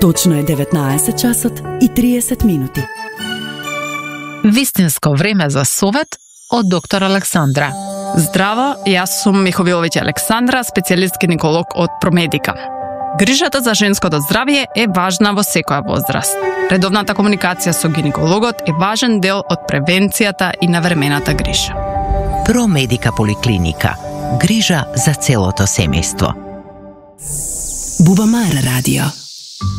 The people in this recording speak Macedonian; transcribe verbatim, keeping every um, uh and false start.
Точно е деветнаесет часот и триесет минути. Вистинско време за совет од доктор Александра. Здраво, јас сум Миховиловиќ Александра, специјалист гинеколог од Промедика. Грижата за женското здравје е важна во секоја возраст. Редовната комуникација со гинекологот е важен дел од превенцијата и навремената грижа. Промедика поликлиника. Грижа за целото семејство. Бубамара радио.